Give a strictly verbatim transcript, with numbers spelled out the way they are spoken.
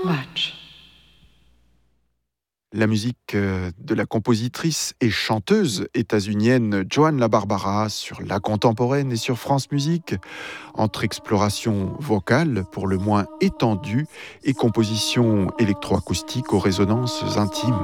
much. La musique de la compositrice et chanteuse états-unienne Joan LaBarbera sur La Contemporaine et sur France Musique, entre exploration vocale pour le moins étendue et composition électroacoustique aux résonances intimes.